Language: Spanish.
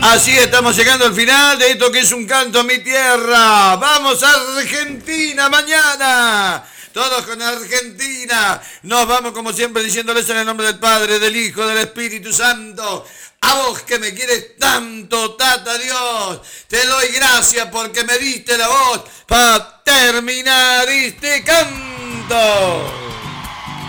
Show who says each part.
Speaker 1: Así estamos llegando al final de esto que es un canto a mi tierra. Vamos a Argentina mañana. Todos con Argentina. Nos vamos como siempre diciéndoles en el nombre del Padre, del Hijo, del Espíritu Santo. A vos que me quieres tanto, Tata Dios, te doy gracias porque me diste la voz para terminar este canto.